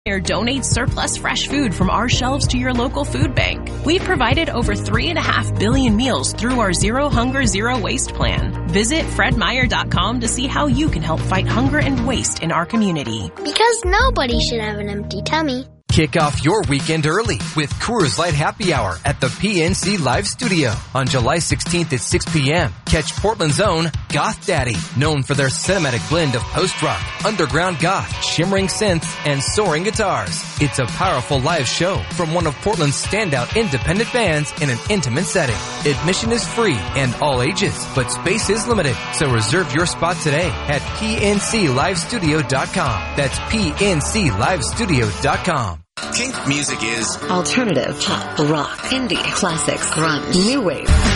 Donate surplus fresh food from our shelves to your local food bank. We've provided over 3.5 billion meals through our Zero Hunger, Zero Waste plan. Visit fredmeyer.com to see how you can help fight hunger and waste in our community. Because nobody should have an empty tummy. Kick off your weekend early with Coors Light Happy Hour at the PNC Live Studio on July 16th at 6 p.m. Catch Portland's own Goth Daddy, known for their cinematic blend of post-rock, underground goth, shimmering synths, and soaring guitars. It's a powerful live show from one of Portland's standout independent bands in an intimate setting. Admission is free and all ages, but space is limited, so reserve your spot today at pnclivestudio.com. That's pnclivestudio.com. Kink music is alternative, pop, rock, indie, classics, grunge, new wave.